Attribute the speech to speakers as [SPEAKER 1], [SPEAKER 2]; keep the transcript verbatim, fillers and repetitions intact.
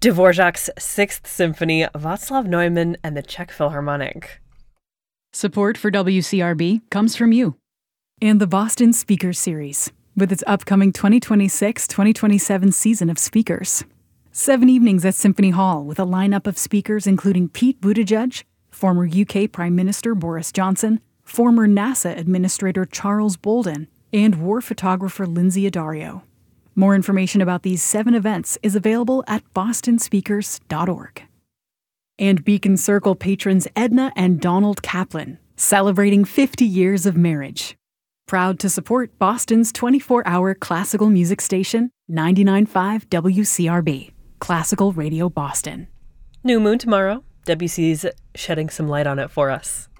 [SPEAKER 1] Dvorak's Sixth Symphony, Václav Neumann, and the Czech Philharmonic.
[SPEAKER 2] Support for W C R B comes from you.
[SPEAKER 3] And the Boston Speakers Series, with its upcoming twenty twenty-six twenty twenty-seven season of speakers. Seven evenings at Symphony Hall with a lineup of speakers including Pete Buttigieg, former U K Prime Minister Boris Johnson, former NASA Administrator Charles Bolden, and war photographer Lindsay Addario. More information about these seven events is available at boston speakers dot org. And Beacon Circle patrons Edna and Donald Kaplan, celebrating fifty years of marriage. Proud to support Boston's twenty-four hour classical music station, ninety-nine point five W C R B, Classical Radio Boston.
[SPEAKER 1] New moon tomorrow. W C's shedding some light on it for us.